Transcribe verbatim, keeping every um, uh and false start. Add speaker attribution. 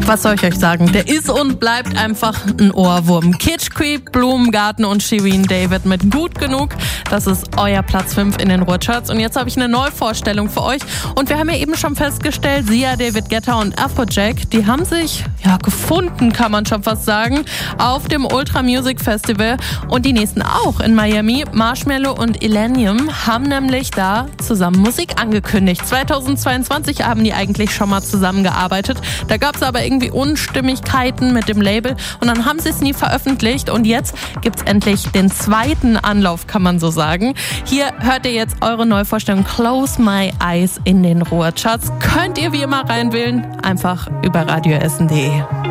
Speaker 1: Was soll ich euch sagen? Der ist und bleibt einfach ein Ohrwurm. Kitsch Creep, Blumengarten und Shirin David mit Gut genug. Das ist euer Platz fünf in den Ruhrcharts. Und jetzt habe ich eine Neuvorstellung für euch. Und wir haben ja eben schon festgestellt, Sia, David Guetta und Afrojack, die haben sich ja gefunden, kann man schon fast sagen, auf dem Ultra Music Festival. Und die nächsten auch in Miami. Marshmello und Illenium haben nämlich da zusammen Musik angekündigt. zweitausendzweiundzwanzig haben die eigentlich schon mal zusammengearbeitet. Da gab es aber irgendwie Unstimmigkeiten mit dem Label und dann haben sie es nie veröffentlicht und jetzt gibt's endlich den zweiten Anlauf, kann man so sagen. Hier hört ihr jetzt eure Neuvorstellung Close My Eyes in den Ruhrcharts. Könnt ihr wie immer reinwählen, einfach über radioessen punkt de.